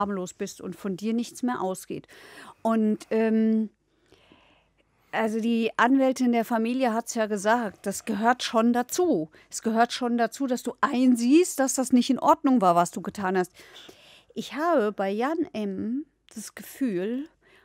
harmlos bist und von dir nichts mehr ausgeht. Und also die Anwältin der Familie hat es ja gesagt, das gehört schon dazu. Es gehört schon dazu, dass du einsiehst, dass das nicht in Ordnung war, was du getan hast. Ich habe bei Jan M. das Gefühl,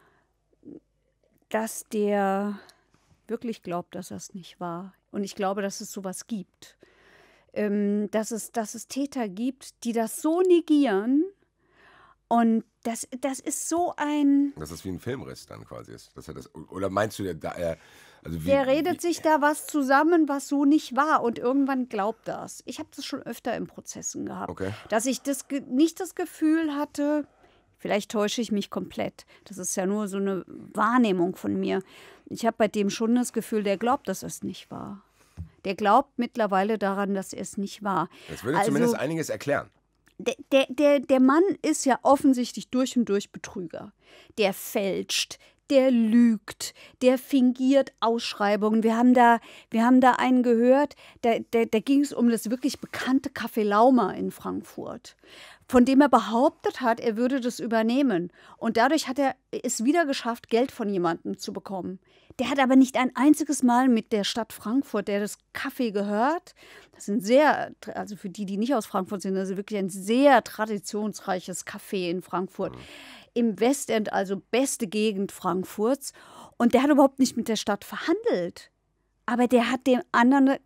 dass der wirklich glaubt, dass das nicht war. Und ich glaube, dass es sowas gibt. Dass es Täter gibt, die das so negieren. Und das ist so ein... Dass das wie ein Filmriss dann quasi ist. Dass er das, oder meinst du, der redet sich da was zusammen, was so nicht war. Und irgendwann glaubt das. Ich habe das schon öfter in Prozessen gehabt. Okay. Dass ich nicht das Gefühl hatte, vielleicht täusche ich mich komplett. Das ist ja nur so eine Wahrnehmung von mir. Ich habe bei dem schon das Gefühl, der glaubt, dass es nicht war. Der glaubt mittlerweile daran, dass es nicht war. Das würde zumindest einiges erklären. Der Mann ist ja offensichtlich durch und durch Betrüger. Der fälscht, der lügt, der fingiert Ausschreibungen. Wir haben da einen gehört, da ging es um das wirklich bekannte Café Lauma in Frankfurt, von dem er behauptet hat, er würde das übernehmen. Und dadurch hat er es wieder geschafft, Geld von jemandem zu bekommen. Der hat aber nicht ein einziges Mal mit der Stadt Frankfurt, der das Café gehört. Das sind also für die, die nicht aus Frankfurt sind, das ist wirklich ein sehr traditionsreiches Café in Frankfurt. Im Westend, also beste Gegend Frankfurts. Und der hat überhaupt nicht mit der Stadt verhandelt. Aber der hat den anderen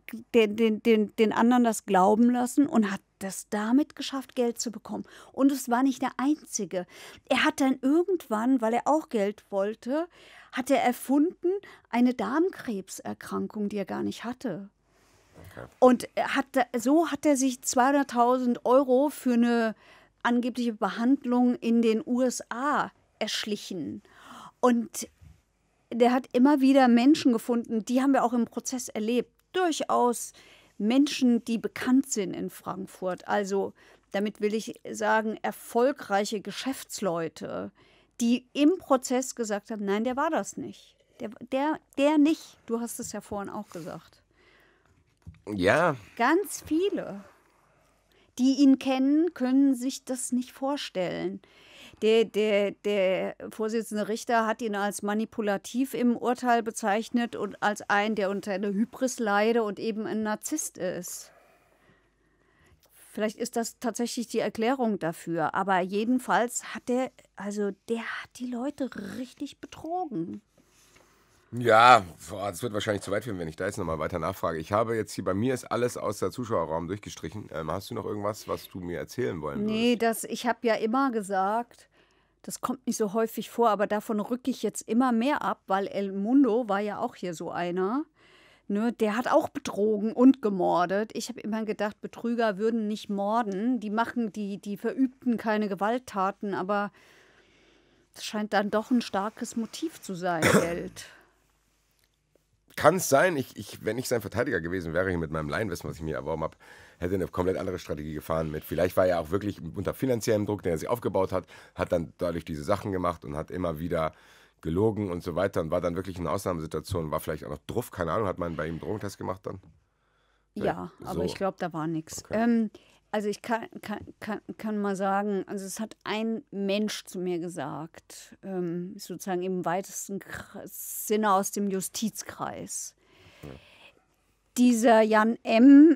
das glauben lassen und hat das damit geschafft, Geld zu bekommen. Und es war nicht der Einzige. Er hat dann irgendwann, weil er auch Geld wollte, hat er erfunden eine Darmkrebserkrankung, die er gar nicht hatte. Okay. Und so hat er sich 200.000 € für eine angebliche Behandlung in den USA erschlichen. Und der hat immer wieder Menschen gefunden, die haben wir auch im Prozess erlebt. Durchaus Menschen, die bekannt sind in Frankfurt. Also damit will ich sagen, erfolgreiche Geschäftsleute, die im Prozess gesagt haben, nein, der war das nicht. Der nicht. Du hast es ja vorhin auch gesagt. Ja. Ganz viele, die ihn kennen, können sich das nicht vorstellen. Der Vorsitzende Richter hat ihn als manipulativ im Urteil bezeichnet und als einen, der unter einer Hybris leide und eben ein Narzisst ist. Vielleicht ist das tatsächlich die Erklärung dafür. Aber jedenfalls hat der hat die Leute richtig betrogen. Ja, das wird wahrscheinlich zu weit führen, wenn ich da jetzt nochmal weiter nachfrage. Ich habe jetzt hier, bei mir ist alles aus der Zuschauerraum durchgestrichen. Hast du noch irgendwas, was du mir erzählen wollen würdest? Nee, ich habe ja immer gesagt, das kommt nicht so häufig vor, aber davon rücke ich jetzt immer mehr ab, weil El Mundo war ja auch hier so einer. Ne, der hat auch betrogen und gemordet. Ich habe immer gedacht, Betrüger würden nicht morden. Die verübten keine Gewalttaten, aber es scheint dann doch ein starkes Motiv zu sein, Geld. Kann es sein, wenn ich sein Verteidiger gewesen wäre, hier mit meinem Laienwissen, was ich mir erworben habe, hätte eine komplett andere Strategie gefahren mit. Vielleicht war er auch wirklich unter finanziellem Druck, den er sich aufgebaut hat, hat dann dadurch diese Sachen gemacht und hat immer wieder gelogen und so weiter und war dann wirklich in einer Ausnahmesituation, war vielleicht auch noch drauf, keine Ahnung, hat man bei ihm einen Drogentest gemacht dann? Ja, so. Aber ich glaube, da war nichts. Okay. Also ich kann mal sagen, also es hat ein Mensch zu mir gesagt, sozusagen im weitesten Sinne aus dem Justizkreis. Ja. Dieser Jan M.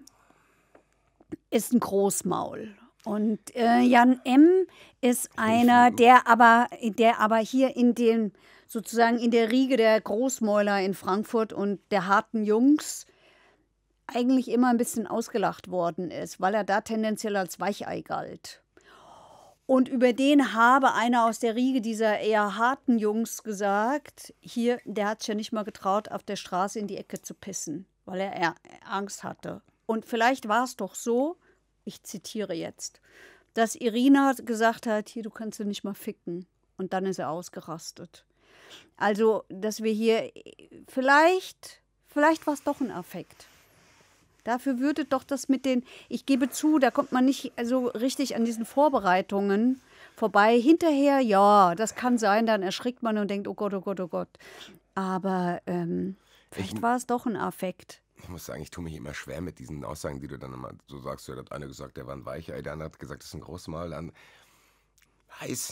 ist ein Großmaul. Und Jan M. ist einer, der aber hier sozusagen in der Riege der Großmäuler in Frankfurt und der harten Jungs eigentlich immer ein bisschen ausgelacht worden ist, weil er da tendenziell als Weichei galt. Und über den habe einer aus der Riege dieser eher harten Jungs gesagt, der hat sich ja nicht mal getraut, auf der Straße in die Ecke zu pissen, weil er Angst hatte. Und vielleicht war es doch so, ich zitiere jetzt, dass Irina gesagt hat, hier, du kannst ja nicht mal ficken. Und dann ist er ausgerastet. Also, dass wir hier, vielleicht war es doch ein Affekt. Dafür würde doch das mit ich gebe zu, da kommt man nicht so richtig an diesen Vorbereitungen vorbei. Hinterher, ja, das kann sein, dann erschrickt man und denkt, oh Gott, oh Gott, oh Gott. Aber vielleicht war es doch ein Affekt. Ich muss sagen, ich tue mich immer schwer mit diesen Aussagen, die du dann immer so sagst. Der hat einer gesagt, der war ein Weichei, der andere hat gesagt, das ist ein Großmaul. Dann weiß